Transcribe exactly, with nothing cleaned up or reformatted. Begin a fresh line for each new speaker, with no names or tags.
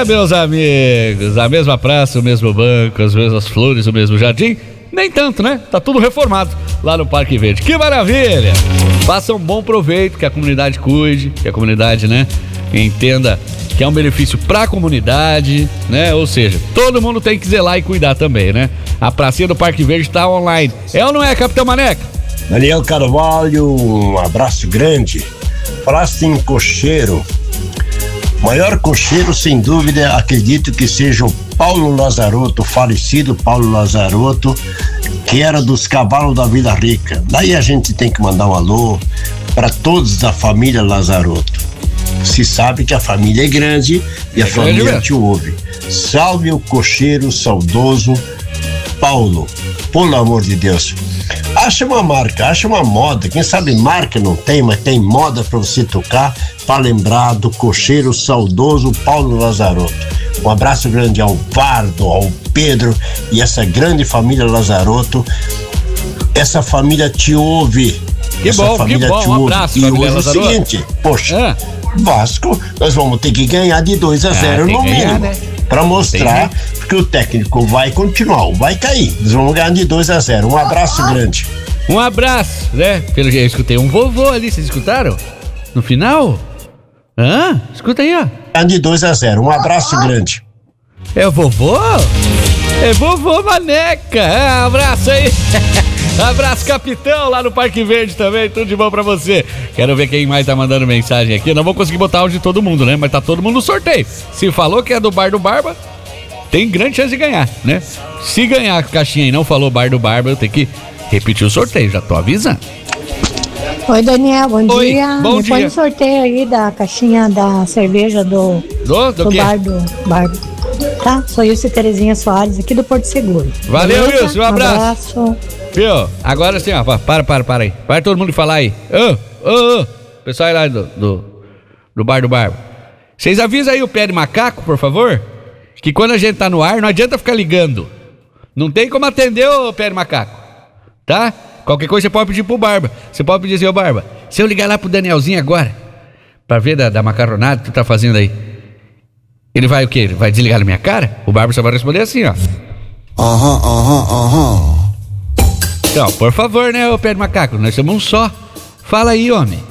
É, meus amigos, a mesma praça, o mesmo banco, as mesmas flores, o mesmo jardim. Nem tanto, né? Tá tudo reformado lá no Parque Verde. Que maravilha! Faça um bom proveito, que a comunidade cuide, que a comunidade, né, entenda que é um benefício pra comunidade, né? Ou seja, todo mundo tem que zelar e cuidar também, né? A pracinha do Parque Verde tá online. É ou não é, Capitão Maneca?
Daniel Carvalho, um abraço grande. Falaste em cocheiro. Maior cocheiro, sem dúvida, acredito que seja o Paulo Lazarotto, o falecido Paulo Lazarotto, que era dos cavalos da Vila Rica. Daí a gente tem que mandar um alô para todos da família Lazarotto. Se sabe que a família é grande e a é família te ouve. Salve o cocheiro saudoso Paulo, pelo amor de Deus. Acha uma marca, acha uma moda. Quem sabe marca não tem, mas tem moda para você tocar, para lembrar do cocheiro saudoso Paulo Lazarotto. Um abraço grande ao Pardo, ao Pedro e essa grande família Lazarotto. Essa família te ouve.
Que
essa
bom,
família
que bom.
te
Um
ouve.
abraço,
e
família
hoje
Lazarotto.
É o seguinte, poxa,
Ah.
Vasco, nós vamos ter que ganhar de dois a zero
Ah,
no
ganhar,
mínimo,
né?
para mostrar que o técnico vai continuar, vai cair. Nós vamos ganhar de dois a zero. Um abraço grande.
Um abraço, né? Pelo que eu escutei um vovô ali, vocês escutaram? No final? Hã? Escuta aí, ó.
Ganhar de dois a zero. Um abraço grande.
É o vovô? É vovô Maneca. É, um abraço aí. Abraço, capitão, lá no Parque Verde também. Tudo de bom pra você. Quero ver quem mais tá mandando mensagem aqui. Eu não vou conseguir botar áudio de todo mundo, né? Mas tá todo mundo no sorteio. Se falou que é do Bar do Barba, tem grande chance de ganhar, né? Se ganhar a caixinha e não falou Bar do Barba, eu tenho que repetir o sorteio. Já tô avisando.
Oi, Daniel, bom
Oi,
dia.
bom
Me
dia.
põe no sorteio aí da caixinha da cerveja do,
Do, do
do
quê?
bar do bar. Tá? Sou Ilse Terezinha Soares, aqui do Porto Seguro.
Valeu,
Beleza?
Ilse, um abraço.
abraço.
Viu? Agora sim, ó. Para, para, para aí. Vai todo mundo falar aí. Ô, ô, ô. Pessoal aí lá do, do, do Bar do Barba. Vocês avisam aí o pé de macaco, por favor? Que quando a gente tá no ar, não adianta ficar ligando. Não tem como atender o pé de macaco. Tá? Qualquer coisa você pode pedir pro Barba. Você pode pedir assim, ô Barba, se eu ligar lá pro Danielzinho agora, pra ver da, da macarronada que tu tá fazendo aí, ele vai o quê? Ele vai desligar na minha cara? O Barba só vai responder assim, ó.
Aham, aham, aham.
Então, por favor, né, ô pé de macaco, nós somos um só. Fala aí, homem.